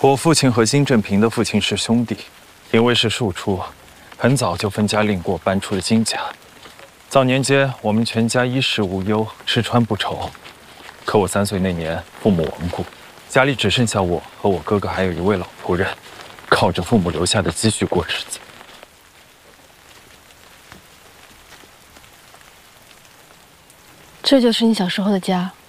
我父亲和金正平的父亲是兄弟，因为是庶出，很早就分家另过，搬出了金家。早年间，我们全家衣食无忧，吃穿不愁。可我3岁那年，父母亡故，家里只剩下我和我哥哥，还有一位老仆人，靠着父母留下的积蓄过日子。 这就是你小时候的家。